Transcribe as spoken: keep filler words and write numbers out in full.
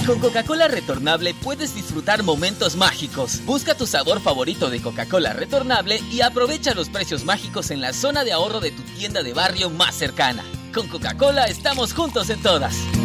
Con Coca-Cola retornable puedes disfrutar momentos mágicos. Busca tu sabor favorito de Coca-Cola retornable y aprovecha los precios mágicos en la zona de ahorro de tu tienda de barrio más cercana. Con Coca-Cola estamos juntos en todas.